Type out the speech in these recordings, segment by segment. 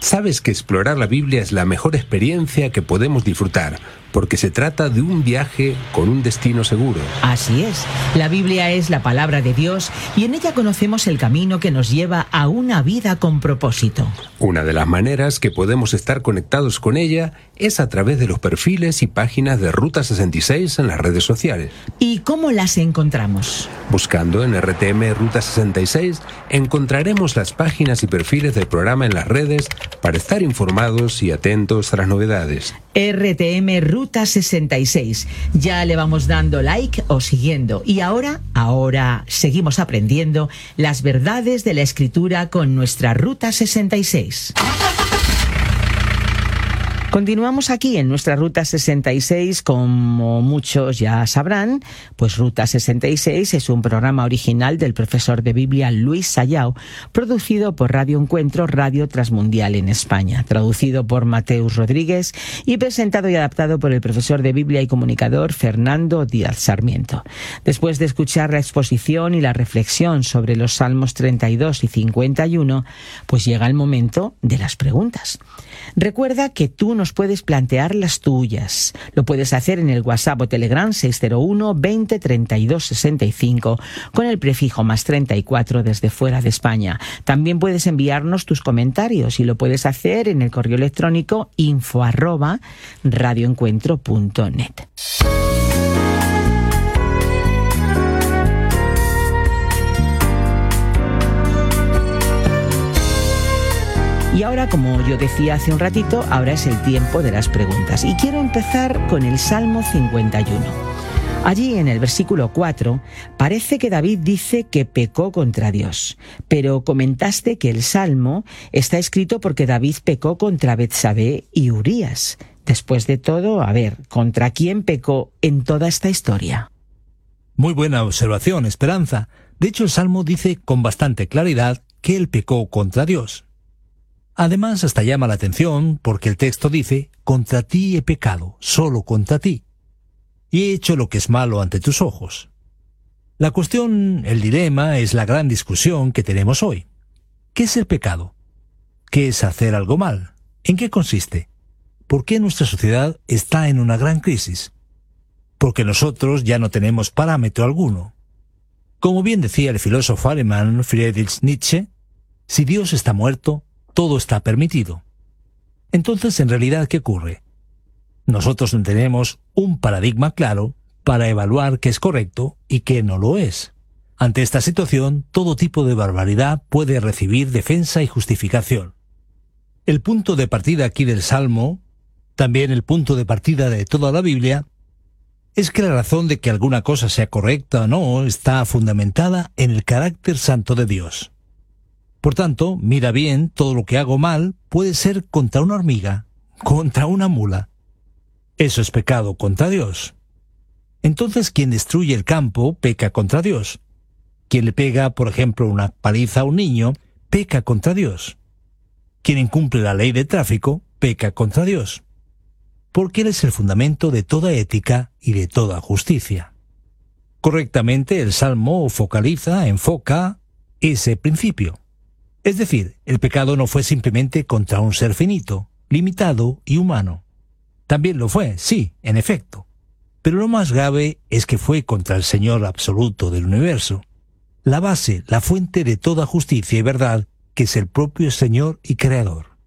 Sabes que explorar la Biblia es la mejor experiencia que podemos disfrutar, porque se trata de un viaje con un destino seguro. Así es, la Biblia es la palabra de Dios y en ella conocemos el camino que nos lleva a una vida con propósito. Una de las maneras que podemos estar conectados con ella es a través de los perfiles y páginas de Ruta 66 en las redes sociales. ¿Y cómo las encontramos? Buscando en RTM Ruta 66 encontraremos las páginas y perfiles del programa en las redes para estar informados y atentos a las novedades. RTM Ruta 66. Ya le vamos dando like o siguiendo. Y ahora seguimos aprendiendo las verdades de la Escritura con nuestra Ruta 66. Continuamos aquí en nuestra Ruta 66, como muchos ya sabrán, pues Ruta 66 es un programa original del profesor de Biblia Luis Sayao, producido por Radio Encuentro, Radio Transmundial en España, traducido por Mateus Rodríguez y presentado y adaptado por el profesor de Biblia y comunicador Fernando Díaz Sarmiento. Después de escuchar la exposición y la reflexión sobre los Salmos 32 y 51, pues llega el momento de las preguntas. Recuerda que tú nos puedes plantear las tuyas. Lo puedes hacer en el WhatsApp o Telegram 601 20 32 65 con el prefijo más 34 desde fuera de España. También puedes enviarnos tus comentarios y lo puedes hacer en el correo electrónico info@radioencuentro.net. Y ahora, como yo decía hace un ratito, ahora es el tiempo de las preguntas. Y quiero empezar con el Salmo 51. Allí, en el versículo 4, parece que David dice que pecó contra Dios. Pero comentaste que el Salmo está escrito porque David pecó contra Betsabé y Urías. Después de todo, a ver, ¿contra quién pecó en toda esta historia? Muy buena observación, Esperanza. De hecho, el Salmo dice con bastante claridad que él pecó contra Dios. Además, hasta llama la atención porque el texto dice: «Contra ti he pecado, solo contra ti, y he hecho lo que es malo ante tus ojos». La cuestión, el dilema, es la gran discusión que tenemos hoy. ¿Qué es el pecado? ¿Qué es hacer algo mal? ¿En qué consiste? ¿Por qué nuestra sociedad está en una gran crisis? Porque nosotros ya no tenemos parámetro alguno. Como bien decía el filósofo alemán Friedrich Nietzsche, si Dios está muerto, todo está permitido. Entonces, en realidad, ¿qué ocurre? Nosotros no tenemos un paradigma claro para evaluar qué es correcto y qué no lo es. Ante esta situación, todo tipo de barbaridad puede recibir defensa y justificación. El punto de partida aquí del Salmo, también el punto de partida de toda la Biblia, es que la razón de que alguna cosa sea correcta o no está fundamentada en el carácter santo de Dios. Por tanto, mira bien, todo lo que hago mal puede ser contra una hormiga, contra una mula. Eso es pecado contra Dios. Entonces, quien destruye el campo peca contra Dios. Quien le pega, por ejemplo, una paliza a un niño, peca contra Dios. Quien incumple la ley de tráfico, peca contra Dios. Porque Él es el fundamento de toda ética y de toda justicia. Correctamente, el Salmo enfoca ese principio. Es decir, el pecado no fue simplemente contra un ser finito, limitado y humano. También lo fue, sí, en efecto. Pero lo más grave es que fue contra el Señor absoluto del universo, la base, la fuente de toda justicia y verdad, que es el propio Señor y Creador.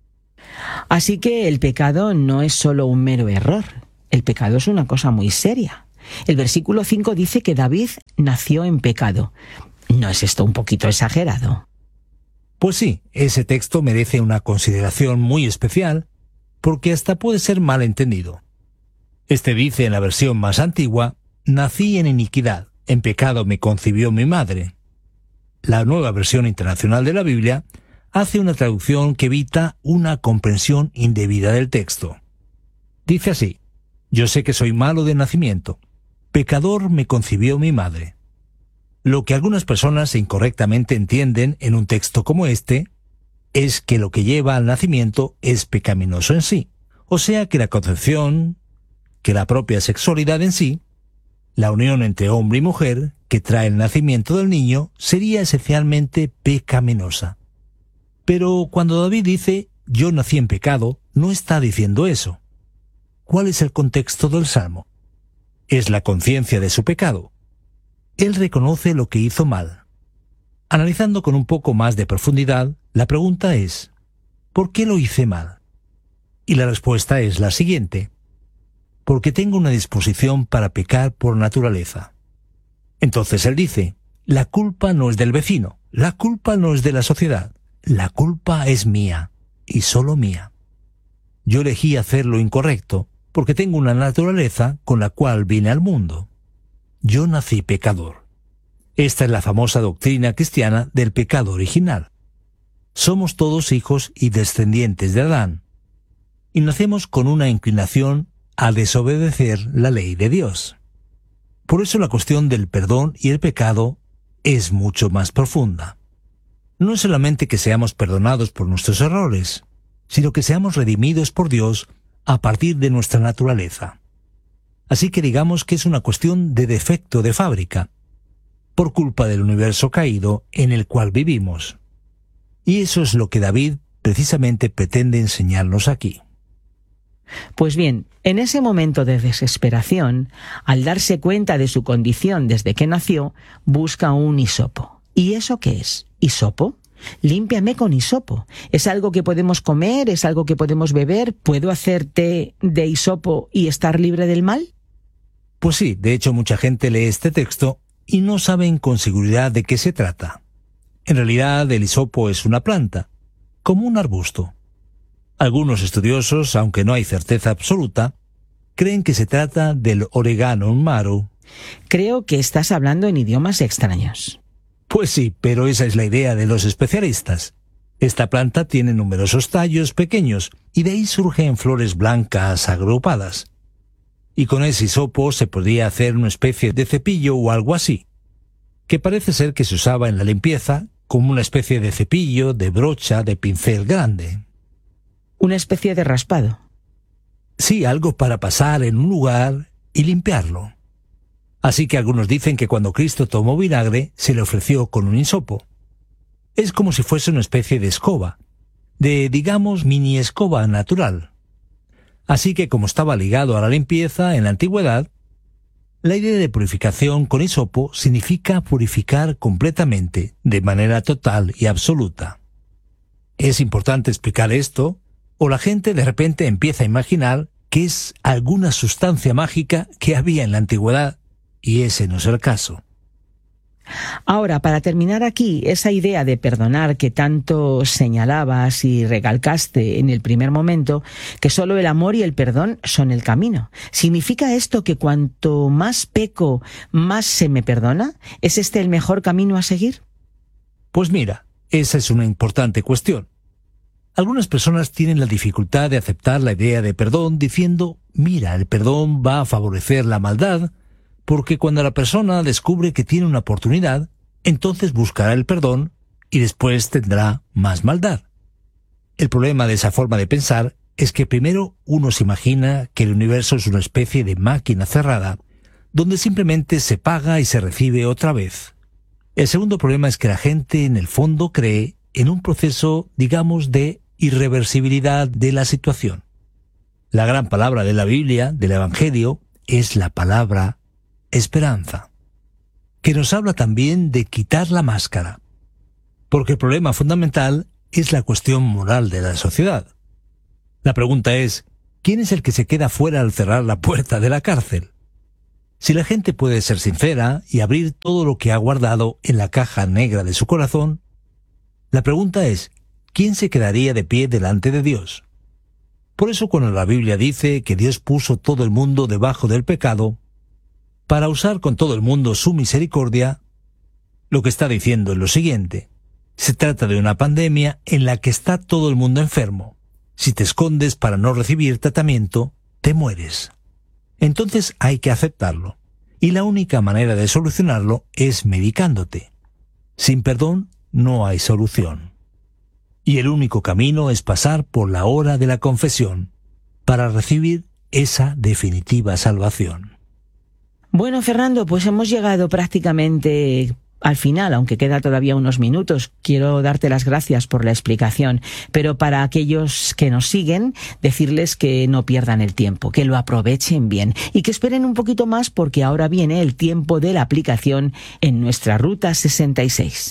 Así que el pecado no es solo un mero error. El pecado es una cosa muy seria. El versículo 5 dice que David nació en pecado. ¿No es esto un poquito exagerado? Pues sí, ese texto merece una consideración muy especial, porque hasta puede ser mal entendido. Este dice en la versión más antigua: «Nací en iniquidad, en pecado me concibió mi madre». La nueva versión internacional de la Biblia hace una traducción que evita una comprensión indebida del texto. Dice así: «Yo sé que soy malo de nacimiento, pecador me concibió mi madre». Lo que algunas personas incorrectamente entienden en un texto como este es que lo que lleva al nacimiento es pecaminoso en sí, o sea que la concepción, que la propia sexualidad en sí, la unión entre hombre y mujer que trae el nacimiento del niño sería esencialmente pecaminosa. Pero cuando David dice yo nací en pecado, no está diciendo eso. ¿Cuál es el contexto del Salmo? Es la conciencia de su pecado. Él reconoce lo que hizo mal. Analizando con un poco más de profundidad, la pregunta es, ¿por qué lo hice mal? Y la respuesta es la siguiente: porque tengo una disposición para pecar por naturaleza. Entonces él dice, la culpa no es del vecino, la culpa no es de la sociedad, la culpa es mía, y solo mía. Yo elegí hacer lo incorrecto, porque tengo una naturaleza con la cual vine al mundo. Yo nací pecador. Esta es la famosa doctrina cristiana del pecado original. Somos todos hijos y descendientes de Adán, y nacemos con una inclinación a desobedecer la ley de Dios. Por eso la cuestión del perdón y el pecado es mucho más profunda. No es solamente que seamos perdonados por nuestros errores, sino que seamos redimidos por Dios a partir de nuestra naturaleza. Así que digamos que es una cuestión de defecto de fábrica, por culpa del universo caído en el cual vivimos. Y eso es lo que David precisamente pretende enseñarnos aquí. Pues bien, en ese momento de desesperación, al darse cuenta de su condición desde que nació, busca un hisopo. ¿Y eso qué es? ¿Hisopo? Límpiame con hisopo. ¿Es algo que podemos comer? ¿Es algo que podemos beber? ¿Puedo hacer té de hisopo y estar libre del mal? Pues sí, de hecho mucha gente lee este texto y no saben con seguridad de qué se trata. En realidad el hisopo es una planta, como un arbusto. Algunos estudiosos, aunque no hay certeza absoluta, creen que se trata del Oreganum maru. Creo que estás hablando en idiomas extraños. Pues sí, pero esa es la idea de los especialistas. Esta planta tiene numerosos tallos pequeños y de ahí surgen flores blancas agrupadas. Y con ese hisopo se podría hacer una especie de cepillo o algo así, que parece ser que se usaba en la limpieza como una especie de cepillo, de brocha, de pincel grande. Una especie de raspado. Sí, algo para pasar en un lugar y limpiarlo. Así que algunos dicen que cuando Cristo tomó vinagre, se le ofreció con un hisopo. Es como si fuese una especie de escoba, de, digamos, mini escoba natural. Así que como estaba ligado a la limpieza en la antigüedad, la idea de purificación con hisopo significa purificar completamente, de manera total y absoluta. Es importante explicar esto, o la gente de repente empieza a imaginar que es alguna sustancia mágica que había en la antigüedad, y ese no es el caso. Ahora, para terminar aquí, esa idea de perdonar que tanto señalabas y recalcaste en el primer momento, que solo el amor y el perdón son el camino. ¿Significa esto que cuanto más peco, más se me perdona? ¿Es este el mejor camino a seguir? Pues mira, esa es una importante cuestión. Algunas personas tienen la dificultad de aceptar la idea de perdón diciendo, mira, el perdón va a favorecer la maldad, porque cuando la persona descubre que tiene una oportunidad, entonces buscará el perdón y después tendrá más maldad. El problema de esa forma de pensar es que primero uno se imagina que el universo es una especie de máquina cerrada, donde simplemente se paga y se recibe otra vez. El segundo problema es que la gente en el fondo cree en un proceso, digamos, de irreversibilidad de la situación. La gran palabra de la Biblia, del Evangelio, es la palabra esperanza, que nos habla también de quitar la máscara, porque el problema fundamental es la cuestión moral de la sociedad. La pregunta es, ¿quién es el que se queda fuera al cerrar la puerta de la cárcel? Si la gente puede ser sincera y abrir todo lo que ha guardado en la caja negra de su corazón, la pregunta es, ¿quién se quedaría de pie delante de Dios? Por eso cuando la Biblia dice que Dios puso todo el mundo debajo del pecado, para usar con todo el mundo su misericordia, lo que está diciendo es lo siguiente. Se trata de una pandemia en la que está todo el mundo enfermo. Si te escondes para no recibir tratamiento, te mueres. Entonces hay que aceptarlo. Y la única manera de solucionarlo es medicándote. Sin perdón no hay solución. Y el único camino es pasar por la hora de la confesión para recibir esa definitiva salvación. Bueno, Fernando, pues hemos llegado prácticamente al final, aunque queda todavía unos minutos, quiero darte las gracias por la explicación, pero para aquellos que nos siguen, decirles que no pierdan el tiempo, que lo aprovechen bien y que esperen un poquito más porque ahora viene el tiempo de la aplicación en nuestra Ruta 66.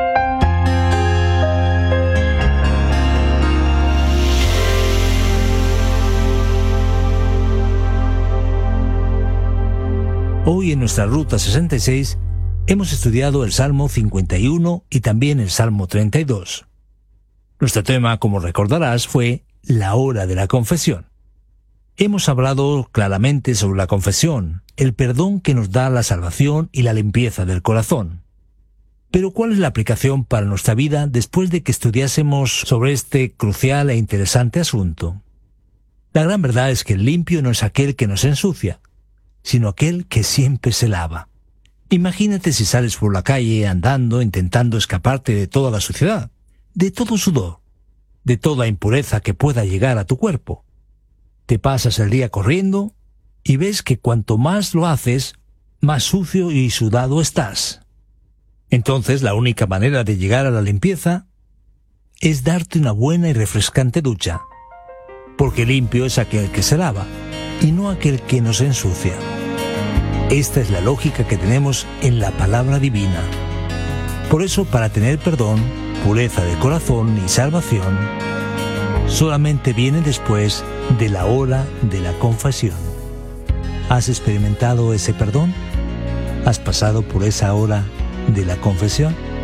Hoy en nuestra Ruta 66 hemos estudiado el Salmo 51 y también el Salmo 32. Nuestro tema, como recordarás, fue la hora de la confesión. Hemos hablado claramente sobre la confesión, el perdón que nos da la salvación y la limpieza del corazón. Pero ¿cuál es la aplicación para nuestra vida después de que estudiásemos sobre este crucial e interesante asunto? La gran verdad es que el limpio no es aquel que nos ensucia, sino aquel que siempre se lava. Imagínate si sales por la calle andando intentando escaparte de toda la suciedad, de todo sudor, de toda impureza que pueda llegar a tu cuerpo. Te pasas el día corriendo y ves que cuanto más lo haces, más sucio y sudado estás. Entonces la única manera de llegar a la limpieza es darte una buena y refrescante ducha, porque limpio es aquel que se lava y no aquel que nos ensucia. Esta es la lógica que tenemos en la palabra divina. Por eso, para tener perdón, pureza de corazón y salvación, solamente viene después de la hora de la confesión. ¿Has experimentado ese perdón? ¿Has pasado por esa hora de la confesión?